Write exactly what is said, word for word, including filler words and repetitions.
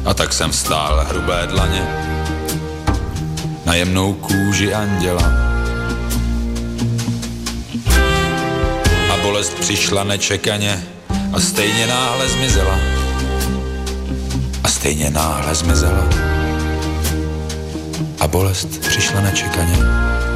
A tak jsem vstál hrubé dlaně na jemnou kůži anděla. A bolest přišla nečekaně a stejně náhle zmizela. A stejně náhle zmizela. A bolest přišla nečekaně